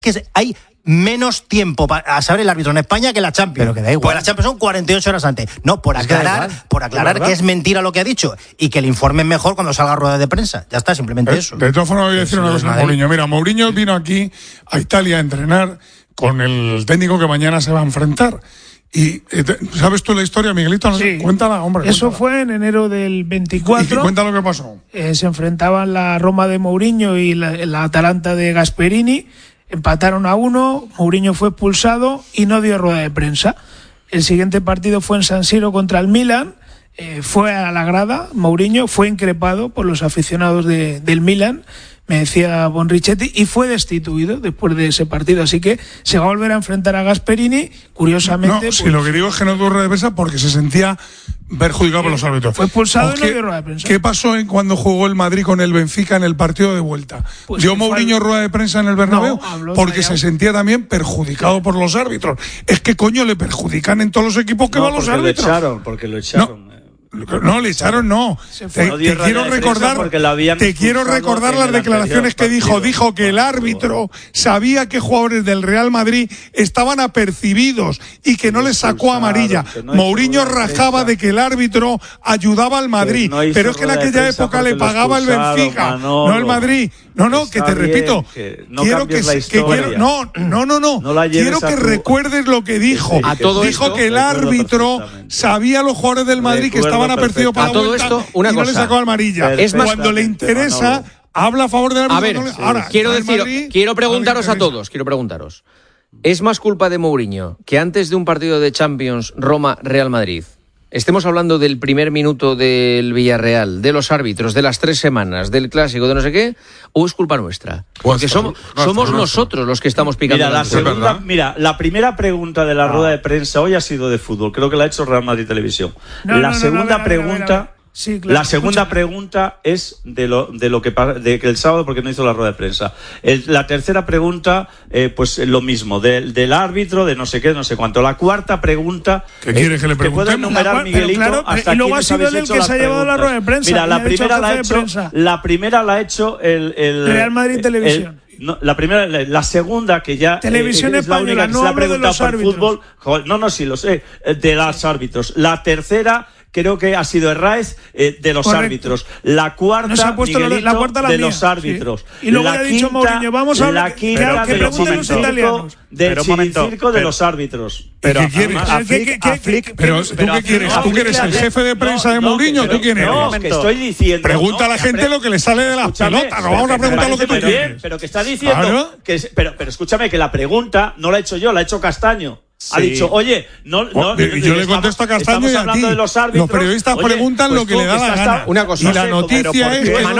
que hay menos tiempo a saber el árbitro en España que en la Champions. Pero que da igual. Porque la Champions son 48 horas antes. No, por aclarar que es mentira lo que ha dicho y que le informen mejor cuando salga a rueda de prensa. Ya está, simplemente eso. De todas formas, voy a decir una cosa a Mourinho. Mira, Mourinho vino aquí a Italia a entrenar con el técnico que mañana se va a enfrentar. Y ¿sabes tú la historia, Miguelito? Sí. Cuéntala, hombre. Eso cuéntala. fue en enero del 24. Y cuenta lo que pasó. Se enfrentaban la Roma de Mourinho y la Atalanta de Gasperini. Empataron a 1, Mourinho fue expulsado y no dio rueda de prensa. El siguiente partido fue en San Siro contra el Milan. Fue a la grada, Mourinho fue increpado por los aficionados del Milan, me decía Bonrichetti, y fue destituido después de ese partido. Así que se va a volver a enfrentar a Gasperini, curiosamente. No, si lo que digo es que no dio rueda de prensa porque se sentía perjudicado por los árbitros. Fue expulsado y no dio rueda de prensa. ¿Qué pasó cuando jugó el Madrid con el Benfica en el partido de vuelta? Pues ¿Dio Mourinho rueda de prensa en el Bernabéu? No, porque se sentía también perjudicado por los árbitros. Es que coño, le perjudican en todos los equipos que van los árbitros. Porque lo echaron. No, le echaron, no. Te quiero recordar las declaraciones que dijo. Dijo que el árbitro sabía que jugadores del Real Madrid estaban apercibidos y que no les sacó amarilla. Mourinho rajaba de que el árbitro ayudaba al Madrid, pero es que en aquella época le pagaba el Benfica, no el Madrid. No, que te repito. Quiero que recuerdes lo que dijo. Dijo que el árbitro sabía a los jugadores del Madrid que estaban apercibidos para la vuelta y no le sacó amarilla. Cuando le interesa, habla a favor del árbitro. A ver, quiero preguntaros a todos, ¿es más culpa de Mourinho que antes de un partido de Champions Roma-Real Madrid estemos hablando del primer minuto del Villarreal, de los árbitros, de las 3 semanas, del clásico, de no sé qué, o es culpa nuestra? Porque somos nosotros los que estamos picando. La primera pregunta de la rueda de prensa hoy ha sido de fútbol. Creo que la ha hecho Real Madrid Televisión. La segunda pregunta es de que el sábado, porque no hizo la rueda de prensa. La tercera pregunta, pues lo mismo, del árbitro, de no sé qué, no sé cuánto. La cuarta pregunta, ¿qué quieres que le preguntemos? ¿Puedo enumerar, Miguelito, claro, hasta y luego ha sido quiénes él el que habéis se ha hecho llevado las la rueda de prensa? Mira, la primera la ha hecho el Real Madrid Televisión. La segunda, que ya Televisión es la única española, que no se la ha hablo de preguntado los por árbitros. fútbol. Sí lo sé, de los árbitros. La tercera creo que ha sido Herráez, de los árbitros. La cuarta, no se ha puesto Miguelito, la cuarta, de mía, los árbitros. Sí. Y luego ha dicho Mourinho, vamos a hablar que pregunten los italianos. Del circo de los árbitros. Pero, ¿qué quieres? Pero ¿tú qué quieres? ¿Tú que eres el jefe de prensa de Mourinho? ¿Tú quién eres? Que estoy diciendo. Pregunta a la gente lo que le sale de las pelotas. No vamos a preguntar lo que tú quieres. Pero que está diciendo. Pero escúchame, que la pregunta no la he hecho yo, la ha hecho Castaño. Sí. Ha dicho, oye, no. Yo le contesto a Castaño y a ti. Los periodistas preguntan lo que le da la gana. Una cosa. Y la noticia es que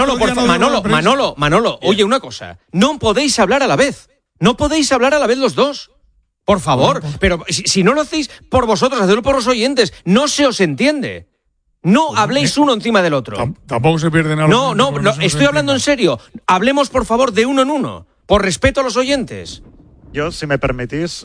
Manolo, oye, una cosa. No podéis hablar a la vez. No podéis hablar a la vez los dos. Por favor. Pero si no lo hacéis por vosotros, hacedlo por los oyentes. No se os entiende. No habléis uno encima del otro. Tampoco se pierde nada. No, estoy hablando en serio. Hablemos, por favor, de uno en uno. Por respeto a los oyentes. Yo, si me permitís,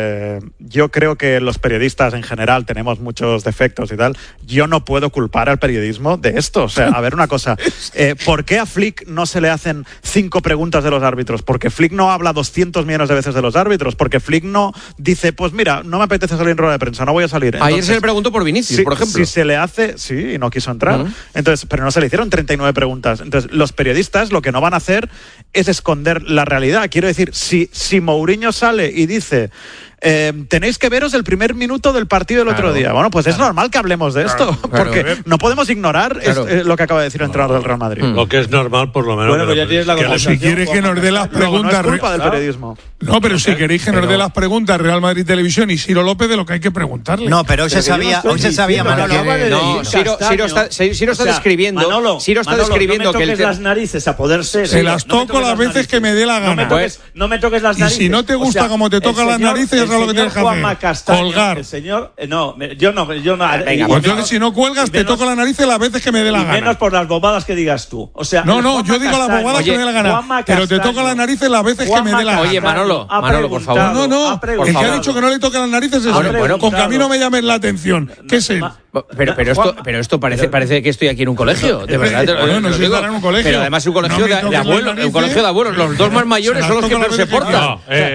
yo creo que los periodistas en general tenemos muchos defectos y tal. Yo no puedo culpar al periodismo de esto. O sea, a ver una cosa. ¿Por qué a Flick no se le hacen 5 preguntas de los árbitros? Porque Flick no habla 200 millones de veces de los árbitros. Porque Flick no dice, pues mira, no me apetece salir en rueda de prensa, no voy a salir. Entonces, ayer se le preguntó por Vinicius, por ejemplo. Si se le hace, sí, y no quiso entrar. Entonces, pero no se le hicieron 39 preguntas. Entonces, los periodistas lo que no van a hacer es esconder la realidad. Quiero decir, si Mourinho sale y dice tenéis que veros el primer minuto del partido del otro día. Bueno, pues es normal que hablemos de esto, porque no podemos ignorar lo que acaba de decir el entrenador del Real Madrid. Lo que es normal, por lo menos. Bueno, pues ya tienes la conversación. Si quieres que nos dé las preguntas... No es culpa del periodismo. No, pero si queréis que nos dé las preguntas Real Madrid Televisión y Ciro López de lo que hay que preguntarle. No, pero hoy se sabía, Manolo. No, Ciro está describiendo. Ciro está describiendo que el las narices a poder ser. Se las toco las veces que me dé la gana. No me toques las narices. Y si no te gusta como te tocan las narices, hagas lo que tienes que hacer. Castaño, Colgar. El señor, yo no. Venga, pues entonces si no cuelgas te toco la nariz las veces que me dé la gana. Menos por las bobadas que digas tú. O sea, no, yo digo las bobadas que me dé la gana. Pero te toco las narices las veces que me dé la gana. Oye, Manolo, por favor. No. El que ha dicho que no le toque las narices es él. Con que a mí no me llames la atención. ¿Qué es él? Pero esto parece que estoy aquí en un colegio, de verdad. No sé estar en un colegio. Pero además un colegio de abuelos, los dos más mayores son los que peor se portan.